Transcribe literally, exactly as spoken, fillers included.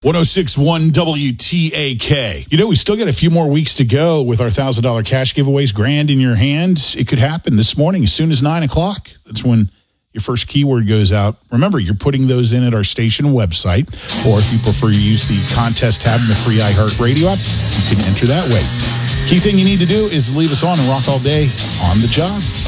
one oh six point one W T A K. You know, we still got a few more weeks to go with our one thousand dollars cash giveaways. Grand in your hand. It could happen this morning as soon as nine o'clock. That's when your first keyword goes out. Remember, you're putting those in at our station website, or if you prefer, you use the contest tab in the free iHeartRadio app. You can enter that way. Key thing you need to do is leave us on and rock all day on the job.